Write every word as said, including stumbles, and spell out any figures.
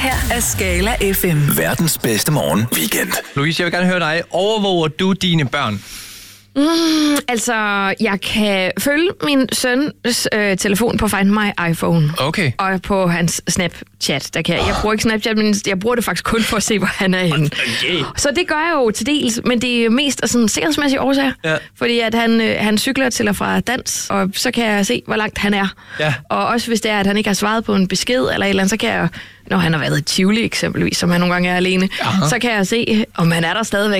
her er Skala F M. Verdens bedste morgen weekend. Louise, jeg vil gerne høre dig. Overvåger du dine børn? Mm, altså, jeg kan følge min søns øh, telefon på Find My iPhone. Okay. Og på hans Snapchat. Der kan jeg, jeg bruger ikke Snapchat, men jeg bruger det faktisk kun for at se, hvor han er henne. Okay. Så det gør jeg jo til dels, men det er mest af sådan sikkerhedsmæssige årsager. Ja. Fordi at han, øh, han cykler til og fra dans, og så kan jeg se, hvor langt han er. Ja. Og også hvis det er, at han ikke har svaret på en besked eller et eller andet, så kan jeg, når han har været i Tivoli eksempelvis, som han nogle gange er alene, Aha. så kan jeg se, om han er der stadigvæk.